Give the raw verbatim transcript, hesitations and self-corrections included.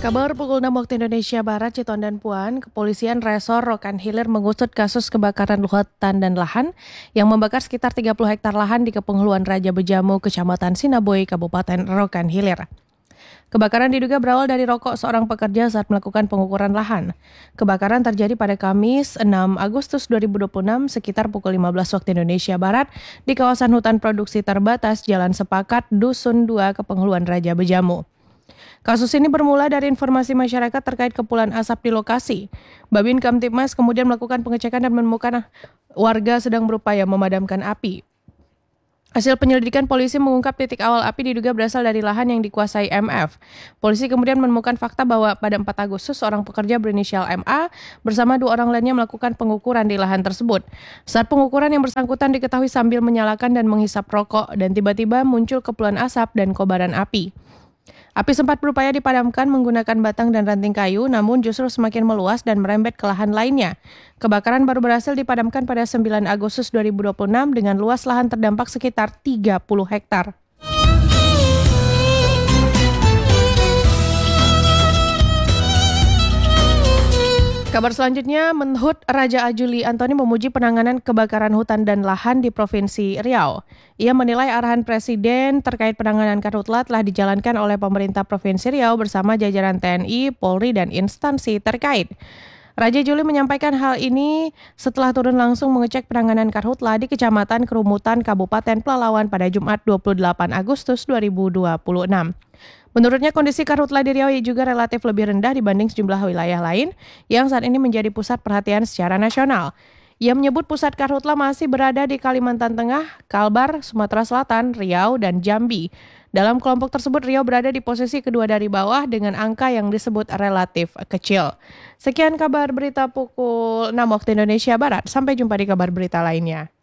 Kabar pukul enam waktu Indonesia Barat, Citon dan Puan, Kepolisian Resor Rokan Hilir mengusut kasus kebakaran hutan dan lahan yang membakar sekitar tiga puluh hektar lahan di Kepenghuluan Raja Bejamu, Kecamatan Sinaboy, Kabupaten Rokan Hilir. Kebakaran diduga berawal dari rokok seorang pekerja saat melakukan pengukuran lahan. Kebakaran terjadi pada Kamis enam Agustus dua ribu dua puluh enam sekitar pukul lima belas waktu Indonesia Barat di kawasan hutan produksi terbatas Jalan Sepakat, Dusun dua, Kepenghuluan Raja Bejamu. Kasus ini bermula dari informasi masyarakat terkait kepulan asap di lokasi. Babin Kamtibmas kemudian melakukan pengecekan dan menemukan warga sedang berupaya memadamkan api. Hasil penyelidikan polisi mengungkap titik awal api diduga berasal dari lahan yang dikuasai M F. Polisi kemudian menemukan fakta bahwa pada empat Agustus seorang pekerja berinisial M A bersama dua orang lainnya melakukan pengukuran di lahan tersebut. Saat pengukuran yang bersangkutan diketahui sambil menyalakan dan menghisap rokok dan tiba-tiba muncul kepulan asap dan kobaran api. Api sempat berupaya dipadamkan menggunakan batang dan ranting kayu, namun justru semakin meluas dan merembet ke lahan lainnya. Kebakaran baru berhasil dipadamkan pada sembilan Agustus dua ribu dua puluh enam dengan luas lahan terdampak sekitar tiga puluh hektar. Kabar selanjutnya, Menhub Raja Ajuli Antoni memuji penanganan kebakaran hutan dan lahan di Provinsi Riau. Ia menilai arahan Presiden terkait penanganan karhutla telah dijalankan oleh pemerintah Provinsi Riau bersama jajaran T N I, Polri, dan instansi terkait. Raja Juli menyampaikan hal ini setelah turun langsung mengecek penanganan karhutla di Kecamatan Kerumutan, Kabupaten Pelalawan pada Jumat dua puluh delapan Agustus dua ribu dua puluh enam. Menurutnya kondisi karhutla di Riau juga relatif lebih rendah dibanding sejumlah wilayah lain yang saat ini menjadi pusat perhatian secara nasional. Ia menyebut pusat karhutla masih berada di Kalimantan Tengah, Kalbar, Sumatera Selatan, Riau, dan Jambi. Dalam kelompok tersebut, Riau berada di posisi kedua dari bawah dengan angka yang disebut relatif kecil. Sekian kabar berita pukul enam waktu Indonesia Barat. Sampai jumpa di kabar berita lainnya.